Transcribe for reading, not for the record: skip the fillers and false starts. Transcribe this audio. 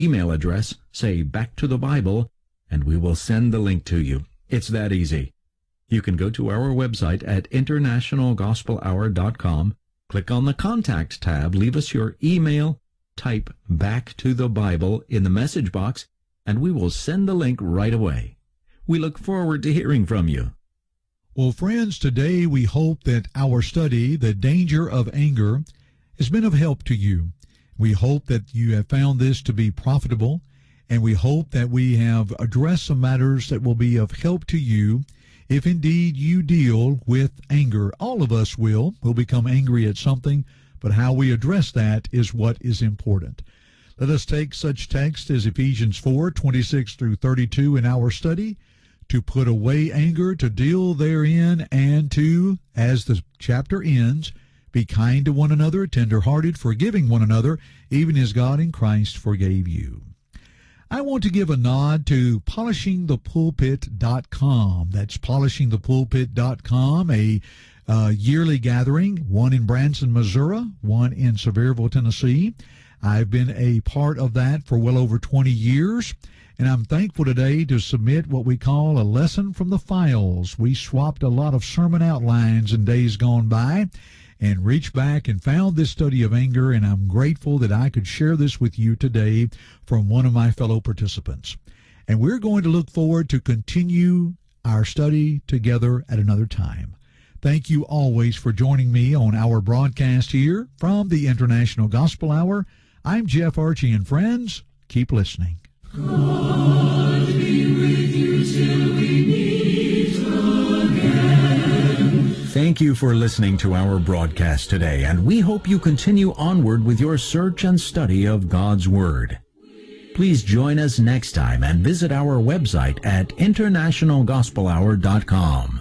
email address, say Back to the Bible, and we will send the link to you. It's that easy. You can go to our website at internationalgospelhour.com, click on the Contact tab, leave us your email, type Back to the Bible in the message box, and we will send the link right away. We look forward to hearing from you. Well, friends, today we hope that our study, The Danger of Anger, has been of help to you. We hope that you have found this to be profitable, and we hope that we have addressed some matters that will be of help to you if indeed you deal with anger. All of us will become angry at something, but how we address that is what is important. Let us take such text as Ephesians 4:26 through 32 in our study, to put away anger, to deal therein, and to, as the chapter ends, be kind to one another, tender-hearted, forgiving one another, even as God in Christ forgave you. I want to give a nod to polishingthepulpit.com. That's polishingthepulpit.com, a yearly gathering, one in Branson, Missouri, one in Sevierville, Tennessee. I've been a part of that for well over 20 years. And I'm thankful today to submit what we call a lesson from the files. We swapped a lot of sermon outlines in days gone by and reached back and found this study of anger, and I'm grateful that I could share this with you today from one of my fellow participants. And we're going to look forward to continue our study together at another time. Thank you always for joining me on our broadcast here from the International Gospel Hour. I'm Jeff Archie, and friends, keep listening. God be with you till we meet again. Thank you for listening to our broadcast today, and we hope you continue onward with your search and study of God's Word. Please join us next time and visit our website at internationalgospelhour.com.